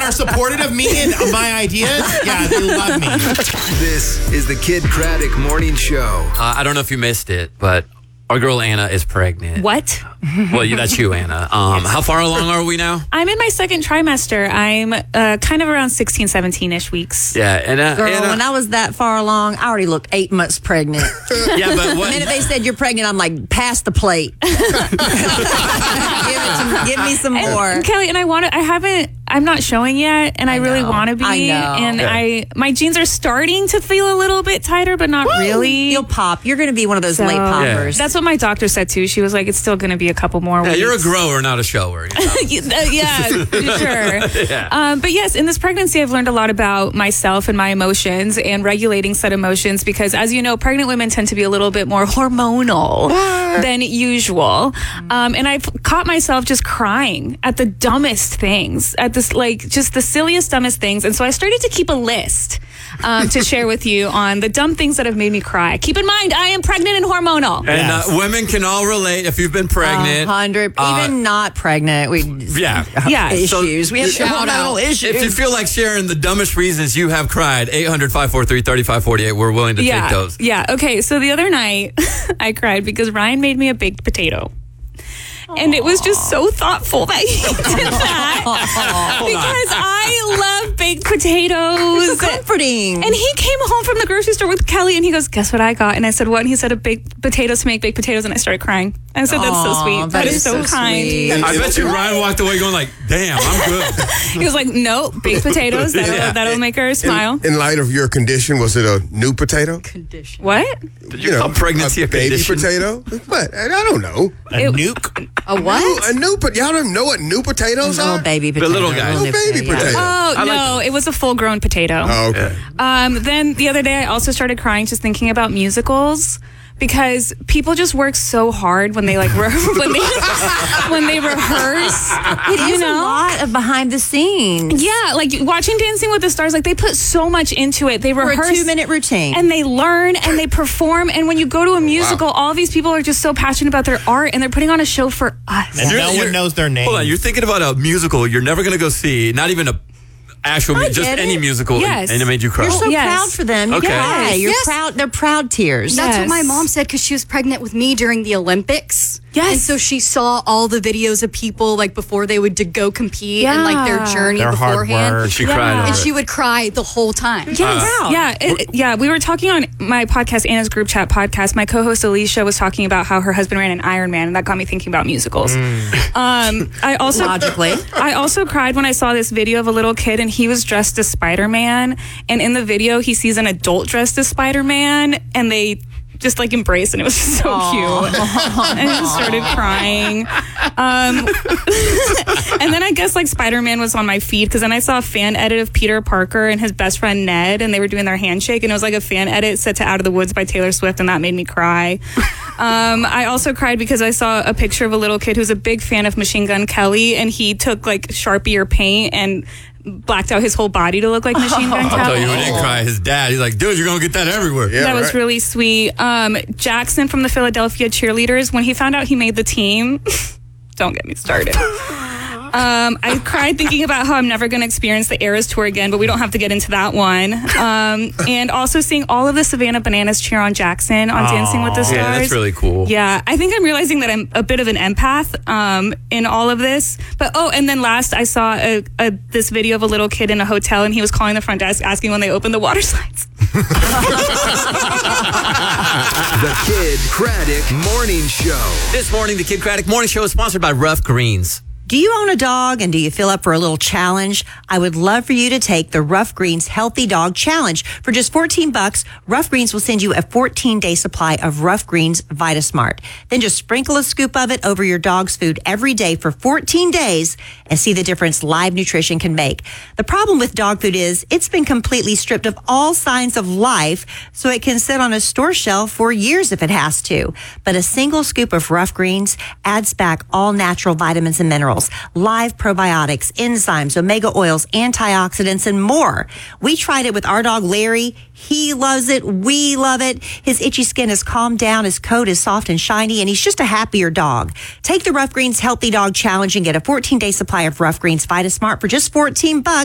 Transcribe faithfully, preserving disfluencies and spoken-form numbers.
are supportive of me and my ideas. Yeah, they love me. This is the Kid Craddock Morning Show. Uh, I don't know if you missed it, but our girl Anna is pregnant. What? Well, yeah, that's you, Anna. Um, how far along are we now? I'm in my second trimester. I'm uh, kind of around sixteen, seventeen-ish weeks. Yeah, and uh, Girl, Anna, when I was that far along, I already looked eight months pregnant. yeah, but The what? minute they said you're pregnant, I'm like, pass the plate. give, it to, give me some more. And Kelly, and I want to, I haven't, I'm not showing yet, and I, I really know. want to be. I know. And Yeah. I, my jeans are starting to feel a little bit tighter, but not really. You'll pop. You're going to be one of those So, late poppers. That's what my doctor said too. She was like, it's still going to be a couple more Yeah, weeks. you're a grower, not a shower. You know? yeah, sure. Yeah. Um, but yes, in this pregnancy, I've learned a lot about myself and my emotions and regulating said emotions because, as you know, pregnant women tend to be a little bit more hormonal than usual. Um, and I've caught myself just crying at the dumbest things, at this, like, just the silliest, dumbest things. And so I started to keep a list um, to share with you on the dumb things that have made me cry. Keep in mind, I am pregnant and hormonal. And uh, women can all relate if you've been pregnant. A hundred, Uh, even not pregnant, we Yeah. Yeah. issues. So, we have shout hormonal issues. If you feel like sharing the dumbest reasons you have cried, eight hundred, five four three, three five four eight, we're willing to yeah, take those. Yeah. Okay. So the other night, I cried because Ryan made me a baked potato. And it was just so thoughtful that he did that because I love baked potatoes. So comforting. And he came home from the grocery store with Kelly and he goes, guess what I got? And I said, what? And he said, a baked potatoes to make baked potatoes. And I started crying. I said, that's so Aw, sweet. that that is, is so, so kind. sweet. I bet you Ryan walked away going like, damn, I'm good. He was like, no, baked potatoes. That'll, Yeah. that'll make her smile. In, in light of your condition, was it a new potato? What? Did you call pregnancy a, a baby condition? potato? What? I don't know. A It- nuke. A what? A new, but y'all don't know what new potatoes Oh, are? baby potato. little guys. Oh, baby Yeah. potato. Oh, I like no, it was a full grown potato. Oh, okay. Um, then the other day, I also started crying just thinking about musicals because people just work so hard when they like re- when they when they rehearse. It you is know? a lot of behind the scenes. Yeah, like watching Dancing with the Stars, like they put so much into it. They For a rehearse two minute routine. and they learn and they perform. And when you go to a musical, all these people are just so passionate about their art and they're putting on a show for us. And You're- no you're- one knows their name. Hold on, you're thinking about a musical you're never going to go see, not even a actual, I mu- just get any it. musical, Yes. and it made you cry. You're so Yes. proud for them. You Okay. cry. You're Yes. proud. They're proud tears. That's Yes. what my mom said because she was pregnant with me during the Olympics. Yes. And so she saw all the videos of people like before they would to go compete and like their Yeah. journey Their hard beforehand. work. and she Yeah. cried over And it. she would cry the whole time. Yes. Proud. Yeah. It, yeah. We were talking on my podcast, Anna's Group Chat podcast. My co-host Alicia was talking about how her husband ran an Ironman, and that got me thinking about musicals. Um, I also Logically. I also cried when I saw this video of a little kid, and he was dressed as Spider-Man. And in the video, he sees an adult dressed as Spider-Man, and they just like embraced, and it was just so cute. And I just started crying. Um, and then I guess like Spider-Man was on my feed because then I saw a fan edit of Peter Parker and his best friend Ned, and they were doing their handshake, and it was like a fan edit set to Out of the Woods by Taylor Swift, and that made me cry. Um, I also cried because I saw a picture of a little kid who's a big fan of Machine Gun Kelly, and he took like Sharpie or paint and blacked out his whole body to look like Machine Gun I'll tell Kelly. you, who didn't cry. His dad, he's like, dude, you're going to get that everywhere. Yeah, That was right. really sweet. Um, Jackson from the Philadelphia Cheerleaders, when he found out he made the team, don't get me started. Um, I cried thinking about how I'm never going to experience the Eras Tour again, but we don't have to get into that one. Um, and also seeing all of the Savannah Bananas cheer on Jackson on Dancing with the Stars. Yeah, that's really cool. Yeah, I think I'm realizing that I'm a bit of an empath um, in all of this. But oh, and then last I saw a, a, this video of a little kid in a hotel, and he was calling the front desk asking when they open the water slides. The Kid Craddock Morning Show. This morning, the Kid Craddock Morning Show is sponsored by Rough Greens. Do you own a dog and do you feel up for a little challenge? I would love for you to take the Rough Greens Healthy Dog Challenge. For just fourteen bucks, Rough Greens will send you a fourteen day supply of Rough Greens VitaSmart. Then just sprinkle a scoop of it over your dog's food every day for fourteen days and see the difference live nutrition can make. The problem with dog food is it's been completely stripped of all signs of life, so it can sit on a store shelf for years if it has to. But a single scoop of Rough Greens adds back all natural vitamins and minerals, live probiotics, enzymes, omega oils, antioxidants, and more. We tried it with our dog, Larry. He loves it. We love it. His itchy skin has calmed down. His coat is soft and shiny, and he's just a happier dog. Take the Rough Greens Healthy Dog Challenge and get a fourteen day supply of Rough Greens VitaSmart for just fourteen bucks.